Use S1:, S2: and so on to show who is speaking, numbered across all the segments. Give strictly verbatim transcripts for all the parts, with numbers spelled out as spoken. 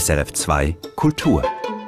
S1: S R F zwei Kultur.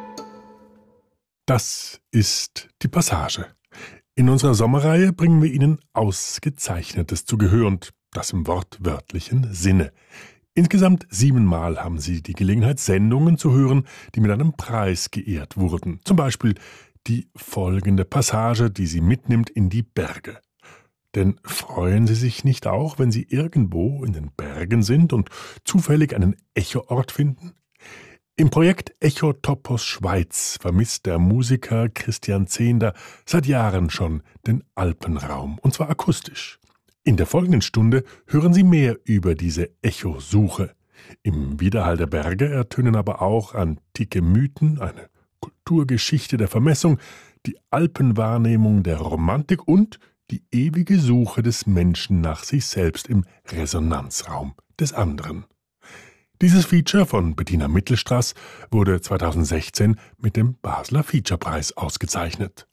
S2: Das ist die Passage. In unserer Sommerreihe bringen wir Ihnen Ausgezeichnetes zu Gehör und das im wortwörtlichen Sinne. Insgesamt siebenmal haben Sie die Gelegenheit, Sendungen zu hören, die mit einem Preis geehrt wurden. Zum Beispiel die folgende Passage, die Sie mitnimmt in die Berge. Denn freuen Sie sich nicht auch, wenn Sie irgendwo in den Bergen sind und zufällig einen Echoort finden? Im Projekt Echotopos Schweiz vermisst der Musiker Christian Zehnder seit Jahren schon den Alpenraum, und zwar akustisch. In der folgenden Stunde hören Sie mehr über diese Echosuche. Im Widerhall der Berge ertönen aber auch antike Mythen, eine Kulturgeschichte der Vermessung, die Alpenwahrnehmung der Romantik und die ewige Suche des Menschen nach sich selbst im Resonanzraum des anderen. Dieses Feature von Bettina Mittelstraß wurde zweitausendsechzehn mit dem Basler Featurepreis ausgezeichnet.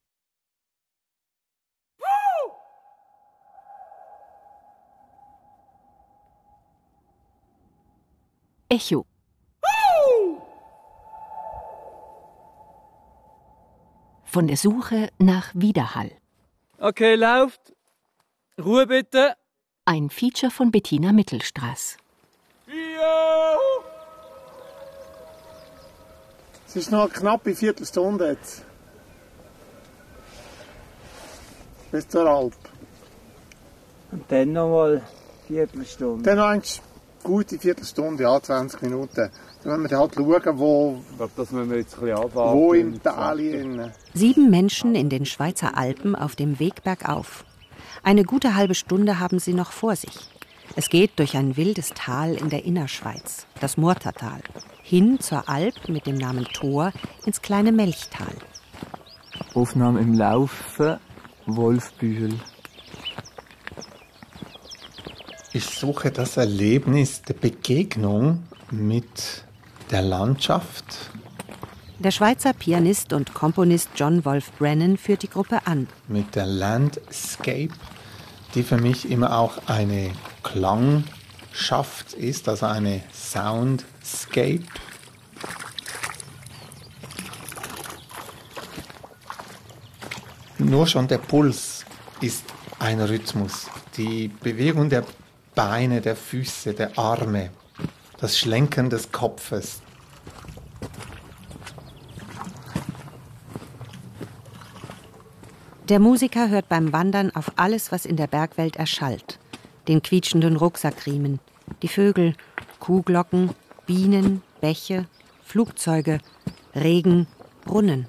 S3: Echo. Von der Suche nach Widerhall.
S4: Okay, läuft. Ruhe bitte.
S3: Ein Feature von Bettina Mittelstraß.
S4: Ja.
S5: Es ist noch eine knappe Viertelstunde jetzt. Bis zur Alp.
S4: Und dann noch mal eine Viertelstunde.
S5: Dann noch eine gute Viertelstunde, ja, zwanzig Minuten. Dann müssen wir halt schauen, wo,
S4: ich glaube, das müssen wir jetzt ein bisschen abwarten.
S5: wo im Tal innen.
S3: Sieben Menschen in den Schweizer Alpen auf dem Weg bergauf. Eine gute halbe Stunde haben sie noch vor sich. Es geht durch ein wildes Tal in der Innerschweiz, das Murtertal, hin zur Alp mit dem Namen Tor ins kleine Melchtal.
S4: Aufnahme im Laufen, Wolfbühl.
S6: Ich suche das Erlebnis der Begegnung mit der Landschaft.
S3: Der Schweizer Pianist und Komponist John Wolf Brennan führt die Gruppe an.
S6: Mit der Landscape, die für mich immer auch eine Klangschaft ist, also eine Soundscape. Nur schon der Puls ist ein Rhythmus. Die Bewegung der Beine, der Füße, der Arme, das Schlenken des Kopfes.
S3: Der Musiker hört beim Wandern auf alles, was in der Bergwelt erschallt. Den quietschenden Rucksackriemen, die Vögel, Kuhglocken, Bienen, Bäche, Flugzeuge, Regen, Brunnen.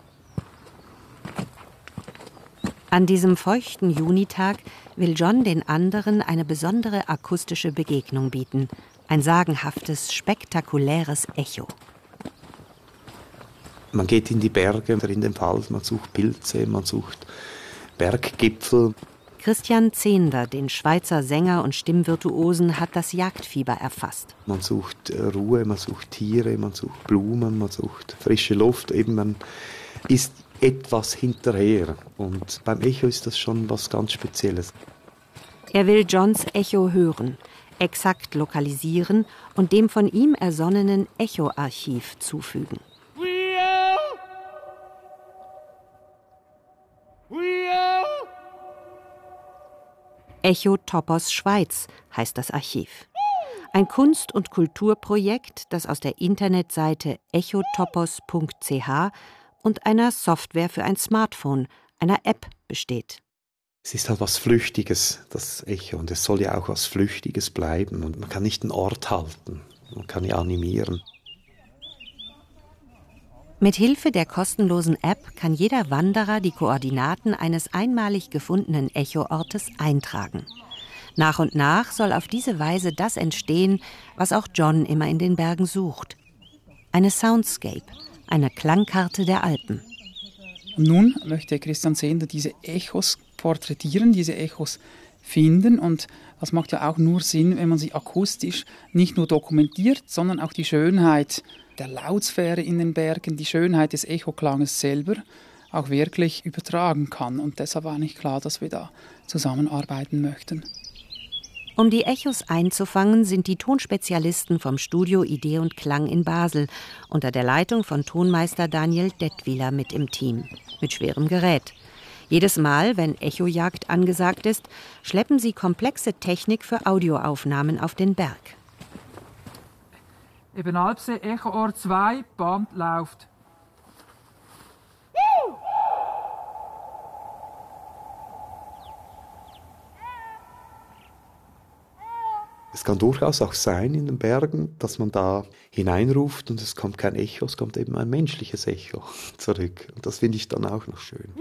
S3: An diesem feuchten Junitag will John den anderen eine besondere akustische Begegnung bieten. Ein sagenhaftes, spektakuläres Echo.
S7: Man geht in die Berge oder in den Wald, man sucht Pilze, man sucht Berggipfel.
S3: Christian Zehnder, den Schweizer Sänger und Stimmvirtuosen, hat das Jagdfieber erfasst.
S7: Man sucht Ruhe, man sucht Tiere, man sucht Blumen, man sucht frische Luft. Eben man ist etwas hinterher. Und beim Echo ist das schon was ganz Spezielles.
S3: Er will Johns Echo hören, exakt lokalisieren und dem von ihm ersonnenen Echo-Archiv zufügen. Echotopos Schweiz heißt das Archiv. Ein Kunst- und Kulturprojekt, das aus der Internetseite echotopos punkt c h und einer Software für ein Smartphone, einer App, besteht.
S7: Es ist halt was Flüchtiges, das Echo, und es soll ja auch was Flüchtiges bleiben. Und man kann nicht einen Ort halten, man kann ja animieren.
S3: Mit Hilfe der kostenlosen App kann jeder Wanderer die Koordinaten eines einmalig gefundenen Echoortes eintragen. Nach und nach soll auf diese Weise das entstehen, was auch John immer in den Bergen sucht. Eine Soundscape, eine Klangkarte der Alpen.
S8: Nun möchte Christian Zehnder diese Echos porträtieren, diese Echos finden, und das macht ja auch nur Sinn, wenn man sie akustisch nicht nur dokumentiert, sondern auch die Schönheit der Lautsphäre in den Bergen, die Schönheit des Echoklanges selber auch wirklich übertragen kann. Und deshalb war nicht klar, dass wir da zusammenarbeiten möchten.
S3: Um die Echos einzufangen, sind die Tonspezialisten vom Studio Idee und Klang in Basel unter der Leitung von Tonmeister Daniel Dettwiler mit im Team, mit schwerem Gerät. Jedes Mal, wenn Echojagd angesagt ist, schleppen sie komplexe Technik für Audioaufnahmen auf den Berg.
S9: Ebenalpsee, Echo-Ohr zwei, Band läuft.
S7: Es kann durchaus auch sein in den Bergen, dass man da hineinruft und es kommt kein Echo, es kommt eben ein menschliches Echo zurück. Und das finde ich dann auch noch schön.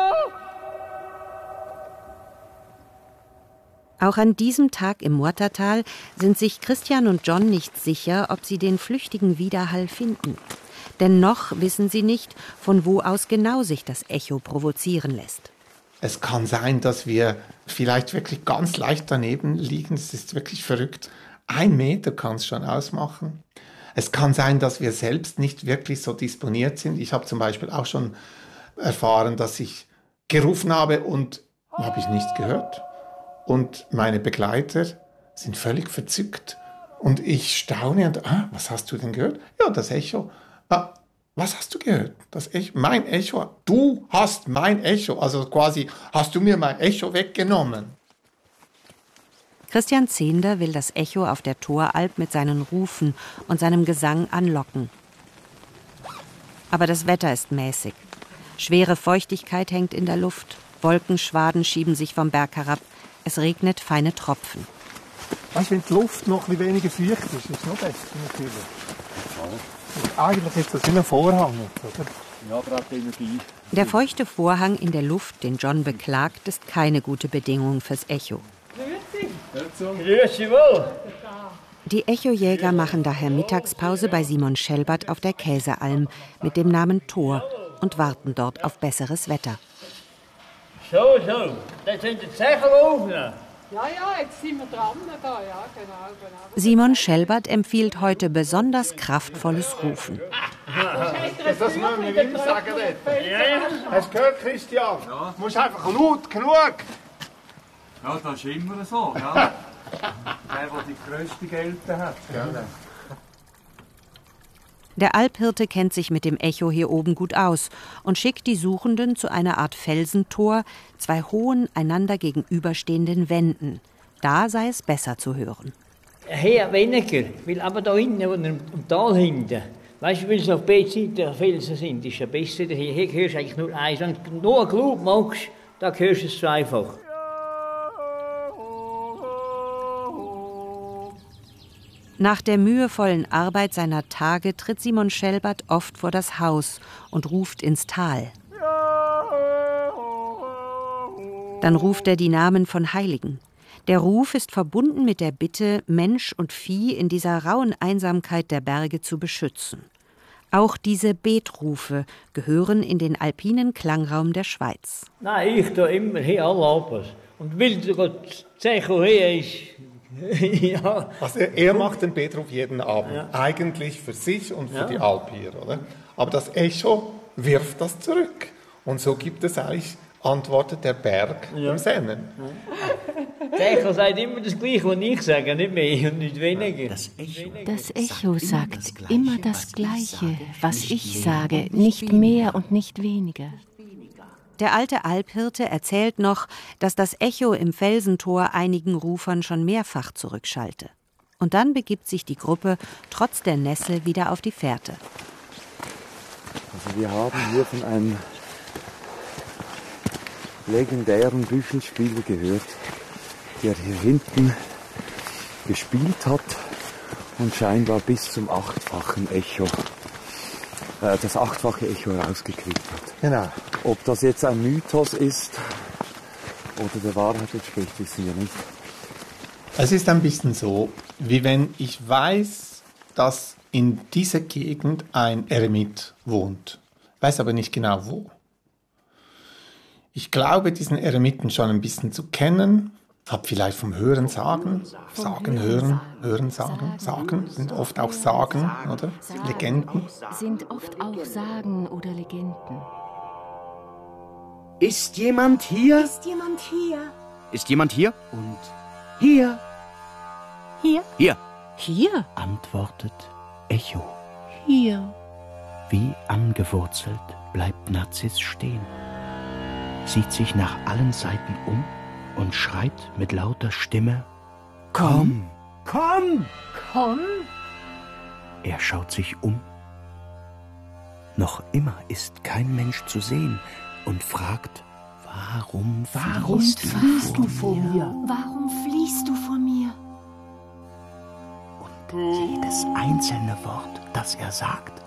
S3: Auch an diesem Tag im Muotatal sind sich Christian und John nicht sicher, ob sie den flüchtigen Widerhall finden. Denn noch wissen sie nicht, von wo aus genau sich das Echo provozieren lässt.
S6: Es kann sein, dass wir vielleicht wirklich ganz leicht daneben liegen. Es ist wirklich verrückt. Ein Meter kann es schon ausmachen. Es kann sein, dass wir selbst nicht wirklich so disponiert sind. Ich habe zum Beispiel auch schon erfahren, dass ich gerufen habe und habe ich nicht gehört. Und meine Begleiter sind völlig verzückt. Und ich staune und, ah, was hast du denn gehört? Ja, das Echo. Ah, was hast du gehört? Das Echo, mein Echo. Du hast mein Echo. Also quasi, hast du mir mein Echo weggenommen.
S3: Christian Zehnder will das Echo auf der Thoralp mit seinen Rufen und seinem Gesang anlocken. Aber das Wetter ist mäßig. Schwere Feuchtigkeit hängt in der Luft. Wolkenschwaden schieben sich vom Berg herab. Es regnet feine Tropfen.
S5: Weißt du, wenn die Luft noch ein weniger feucht ist, ist es noch besser natürlich. Und eigentlich ist das wie ein Vorhang, oder? Ja, gerade Energie.
S3: Der feuchte Vorhang in der Luft, den John beklagt, ist keine gute Bedingung fürs Echo.
S4: Grüezi wohl.
S3: Die Echojäger machen daher Mittagspause bei Simon Schelbert auf der Käsealm mit dem Namen Thor und warten dort auf besseres Wetter.
S4: So, so. Das sind die Zechel aufnehmen.
S10: Ja, ja, jetzt sind wir dran. Da. Ja, genau, genau.
S3: Simon Schelbert empfiehlt heute besonders kraftvolles Rufen.
S5: Das muss man immer sagen. Hast du gehört, Christian? Ja. Du musst einfach laut genug.
S11: Ja, das ist immer so. Ja. Der, der die grösste Gelte hat. Ja.
S3: Der Alphirte kennt sich mit dem Echo hier oben gut aus und schickt die Suchenden zu einer Art Felsentor, zwei hohen, einander gegenüberstehenden Wänden. Da sei es besser zu hören.
S4: Hier weniger, weil aber da hinten, im Tal hinten, weißt du, weil es auf beiden Seiten der Felsen sind, ist ja besser. Hier, hier hörst du eigentlich nur eins. Wenn du nur ein Glub machst, dann hörst du es zweifach.
S3: Nach der mühevollen Arbeit seiner Tage tritt Simon Schelbert oft vor das Haus und ruft ins Tal. Dann ruft er die Namen von Heiligen. Der Ruf ist verbunden mit der Bitte, Mensch und Vieh in dieser rauen Einsamkeit der Berge zu beschützen. Auch diese Betrufe gehören in den alpinen Klangraum der Schweiz.
S4: Nein, ich tue immer hier alle Alpen. Und weil Gott Zecho hier ist, ja.
S6: Also er, er macht den Betruf jeden Abend, ja. Eigentlich für sich und für ja. die Alp hier, oder? Aber das Echo wirft das zurück. Und so gibt es eigentlich, antwortet der Berg ja. im Sennen.
S4: Ja. Der Echo sagt immer das Gleiche, was ich sage, nicht mehr und nicht weniger.
S12: Das Echo, das Echo sagt immer das Gleiche, was ich sage, nicht mehr und nicht weniger.
S3: Der alte Alphirte erzählt noch, dass das Echo im Felsentor einigen Rufern schon mehrfach zurückschallte. Und dann begibt sich die Gruppe trotz der Nässe wieder auf die Fährte.
S7: Also wir haben hier von einem legendären Büffelspieler gehört, der hier hinten gespielt hat und scheinbar bis zum achtfachen Echo, äh, das achtfache Echo rausgekriegt hat.
S6: Genau.
S7: Ob das jetzt ein Mythos ist oder der Wahrheit entspricht, wissen wir nicht.
S6: Es ist ein bisschen so, wie wenn ich weiß, dass in dieser Gegend ein Eremit wohnt. Weiß aber nicht genau wo. Ich glaube, diesen Eremiten schon ein bisschen zu kennen. Hab vielleicht vom Hören sagen, sagen, hören, hören, sagen, sagen, sind oft auch Sagen, oder? Legenden.
S12: Sind oft auch Sagen oder Legenden.
S13: Ist jemand hier?
S12: Ist jemand hier?
S13: Ist jemand hier? Und hier?
S12: Hier?
S13: Hier.
S12: Hier?
S13: Antwortet Echo.
S12: Hier.
S13: Wie angewurzelt bleibt Narziss stehen, sieht sich nach allen Seiten um und schreit mit lauter Stimme: Komm, komm,
S12: komm!
S13: Er schaut sich um. Noch immer ist kein Mensch zu sehen und fragt: Warum,
S12: Warum
S13: fließt,
S12: fließt
S13: du,
S12: du vor mir? Warum fließt du vor mir?
S13: Und jedes einzelne Wort, das er sagt,